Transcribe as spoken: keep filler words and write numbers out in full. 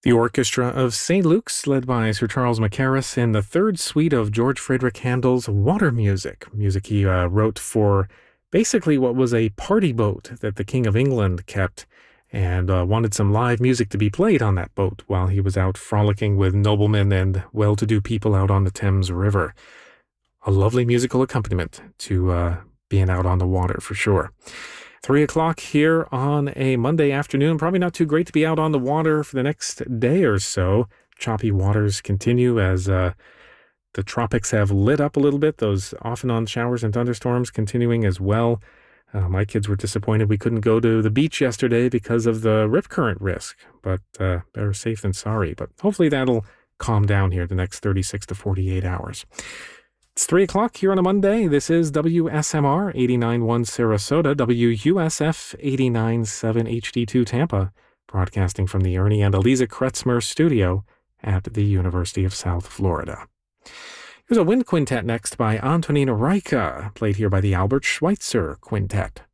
The Orchestra of Saint Luke's, led by Sir Charles Mackerras, in the third suite of George Frederick Handel's Water Music, music he uh, wrote for basically what was a party boat that the King of England kept, and uh, wanted some live music to be played on that boat while he was out frolicking with noblemen and well-to-do people out on the Thames River. A lovely musical accompaniment to uh, being out on the water, for sure. Three o'clock here on a Monday afternoon. Probably not too great to be out on the water for the next day or so. Choppy waters continue as uh, the tropics have lit up a little bit. Those off and on showers and thunderstorms continuing as well. Uh, my kids were disappointed we couldn't go to the beach yesterday because of the rip current risk, but uh, better safe than sorry. But hopefully that'll calm down here the next thirty-six to forty-eight hours. It's three o'clock here on a Monday. This is W S M R eighty-nine point one Sarasota, W U S F eighty-nine point seven H D two Tampa, broadcasting from the Ernie and Eliza Kretzmer studio at the University of South Florida. Here's a wind quintet next by Antonina Raica, played here by the Albert Schweitzer Quintet.